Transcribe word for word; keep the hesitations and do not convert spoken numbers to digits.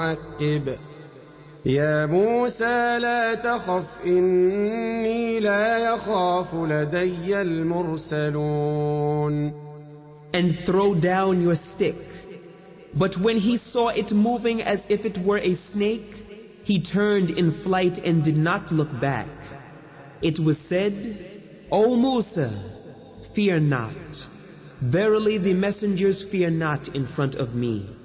معقب يا موسى لا تخف إني لا يخاف لدي المرسلون. And throw down your stick. But when he saw it moving as if it were a snake, he turned in flight and did not look back. It was said, O Musa, fear not. Verily the messengers fear not in front of me.